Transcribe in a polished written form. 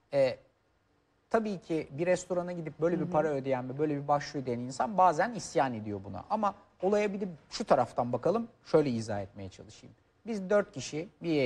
E, tabii ki bir restorana gidip böyle bir para ödeyen ve böyle bir başvuru ödeyen insan bazen isyan ediyor buna. Ama olaya bir de şu taraftan bakalım, şöyle izah etmeye çalışayım. Biz 4 kişi bir